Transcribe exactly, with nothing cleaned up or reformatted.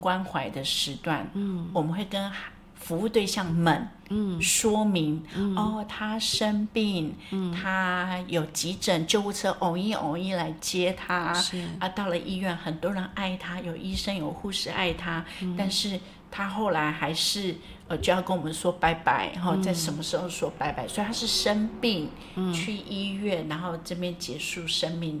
关怀的时段，嗯，我们会跟服务对象们嗯说明、嗯、哦，他生病，嗯，他有急诊救护车偶一偶一来接他，是啊，到了医院很多人爱他，有医生有护士爱他、嗯、但是他后来还是呃就要跟我们说拜拜，然后在什么时候说拜拜、嗯、所以他是生病、嗯、去医院，然后这边结束生命